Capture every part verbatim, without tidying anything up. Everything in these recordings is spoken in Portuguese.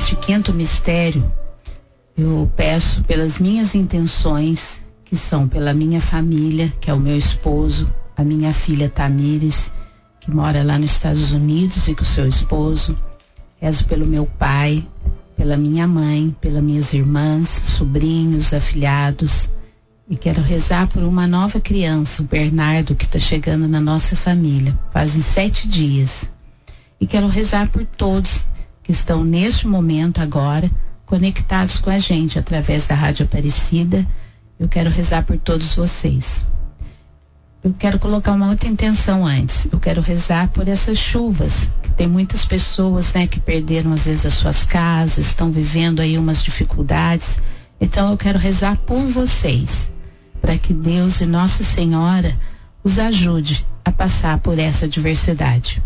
neste quinto mistério, eu peço pelas minhas intenções, que são pela minha família, que é o meu esposo, a minha filha Tamires, que mora lá nos Estados Unidos e com o seu esposo. Rezo pelo meu pai, pela minha mãe, pelas minhas irmãs, sobrinhos, afilhados. E quero rezar por uma nova criança, o Bernardo, que está chegando na nossa família. Fazem sete dias. E quero rezar por todos que estão neste momento agora conectados com a gente através da Rádio Aparecida. Eu quero rezar por todos vocês. Eu quero colocar uma outra intenção antes. Eu quero rezar por essas chuvas, que tem muitas pessoas, né, que perderam às vezes as suas casas, estão vivendo aí umas dificuldades. Então eu quero rezar por vocês, para que Deus e Nossa Senhora os ajude a passar por essa adversidade.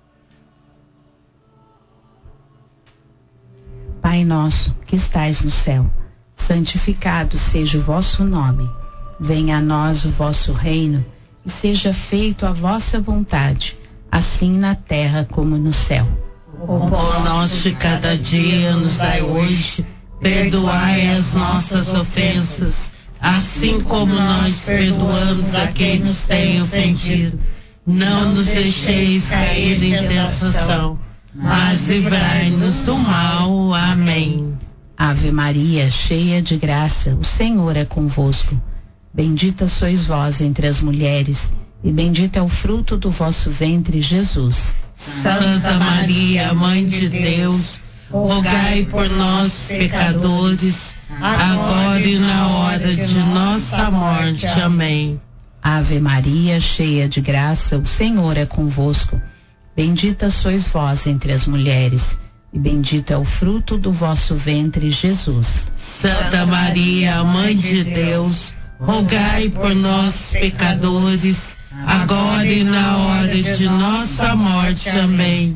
Pai nosso, que estais no céu, santificado seja o vosso nome. Venha a nós o vosso reino e seja feito a vossa vontade, assim na terra como no céu. O pão nosso de cada dia nos dai hoje, perdoai as nossas ofensas, assim como nós perdoamos a quem nos tem ofendido. Não nos deixeis cair em tentação, mas livrai-nos do mal. Amém. Ave Maria, cheia de graça, o Senhor é convosco. Bendita sois vós entre as mulheres, e bendito é o fruto do vosso ventre, Jesus. Santa Maria, Mãe de Deus, rogai por nós, pecadores, agora e na hora de nossa morte. Amém. Ave Maria, cheia de graça, o Senhor é convosco. Bendita sois vós entre as mulheres, e bendito é o fruto do vosso ventre, Jesus. Santa Maria, Mãe de Deus, rogai por nós, pecadores, agora e na hora de nossa morte. Amém.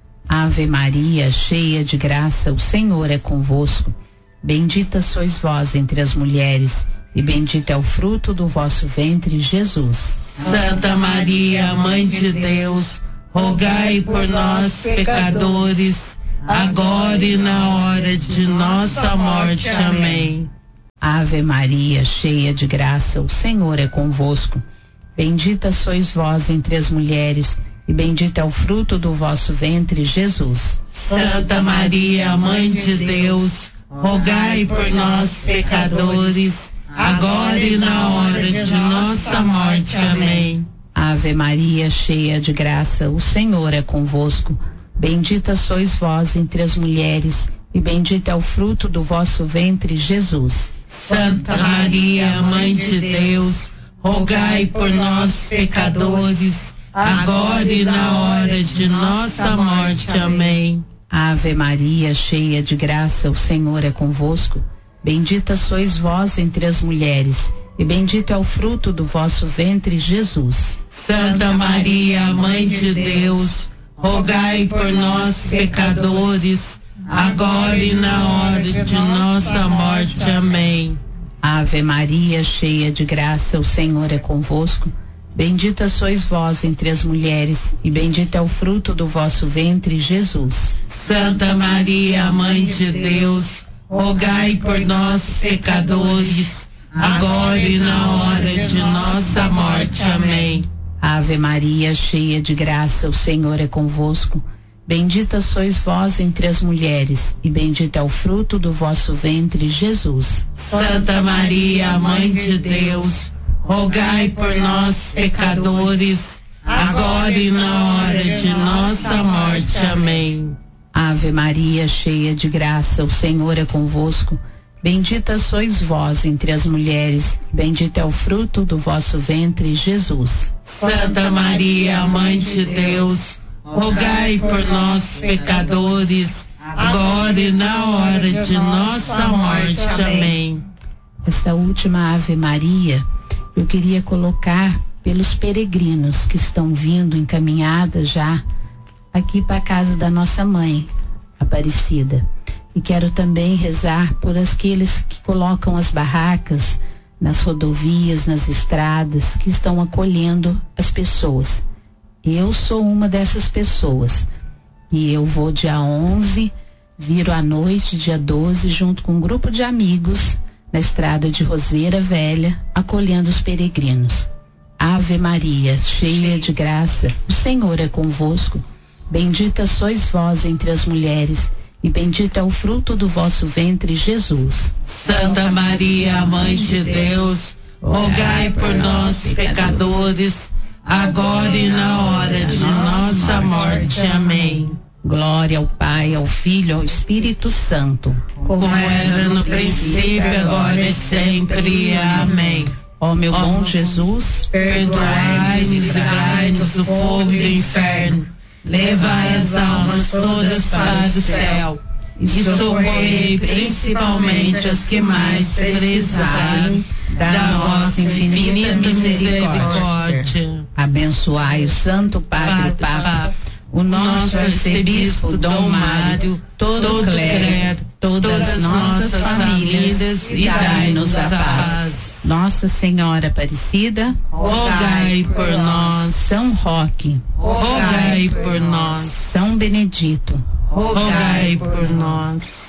Ave Maria, cheia de graça, o Senhor é convosco. Bendita sois vós entre as mulheres, e bendito é o fruto do vosso ventre, Jesus. Santa Maria, Mãe de Deus, rogai por nós, pecadores, agora e na hora de nossa morte. Amém. Ave Maria, cheia de graça, o Senhor é convosco. Bendita sois vós entre as mulheres, e bendito é o fruto do vosso ventre, Jesus. Santa Maria, Mãe de Deus, rogai por nós, pecadores, agora e na hora de nossa morte. Amém. Ave Maria, cheia de graça, o Senhor é convosco. Bendita sois vós entre as mulheres, e bendito é o fruto do vosso ventre, Jesus. Santa Maria, Mãe de Deus, rogai por nós, pecadores, agora e na hora de nossa morte. Amém. Ave Maria, cheia de graça, o Senhor é convosco. Bendita sois vós entre as mulheres, e bendito é o fruto do vosso ventre, Jesus. Santa Maria, Mãe de Deus, rogai por nós, pecadores, agora e na hora de nossa morte. Amém. Ave Maria, cheia de graça, o Senhor é convosco. Bendita sois vós entre as mulheres, e bendito é o fruto do vosso ventre, Jesus. Santa Maria, Mãe de Deus, rogai por nós, pecadores, agora e na hora de nossa morte. Amém. Ave Maria, cheia de graça, o Senhor é convosco. Bendita sois vós entre as mulheres, e bendito é o fruto do vosso ventre, Jesus. Santa Maria, Mãe de Deus, rogai por nós, pecadores, agora e na hora de nossa morte. Amém. Ave Maria, cheia de graça, o Senhor é convosco. Bendita sois vós entre as mulheres, bendito é o fruto do vosso ventre, Jesus. Santa Maria, Mãe de Deus, rogai por nós, pecadores, agora e na hora de nossa morte. Amém. Esta última Ave Maria, eu queria colocar pelos peregrinos que estão vindo encaminhadas já aqui para a casa da nossa mãe, Aparecida. E quero também rezar por aqueles que colocam as barracas nas rodovias, nas estradas, que estão acolhendo as pessoas. Eu sou uma dessas pessoas. E eu vou dia onze Viro à noite, dia doze, junto com um grupo de amigos, na estrada de Roseira Velha, acolhendo os peregrinos. Ave Maria, cheia de graça, o Senhor é convosco. Bendita sois vós entre as mulheres, e bendito é o fruto do vosso ventre, Jesus. Santa Maria, Mãe de Deus, rogai por nós, pecadores, agora e na hora de nossa morte. Amém. Glória ao Pai, ao Filho, ao Espírito Santo. Como era no princípio, agora e sempre. Amém. Ó meu bom Jesus, perdoai-nos e livrai-nos do fogo do inferno. Levai as almas todas para o céu e socorrei principalmente as que mais precisarem da vossa infinita misericórdia. Abençoai o Santo Padre o Papa, o nosso arcebispo Dom Mário, todo o clero, todas as nossas famílias, e dai-nos a paz. Nossa Senhora Aparecida, rogai por nós. São Roque, rogai por nós. São Benedito, rogai por nós.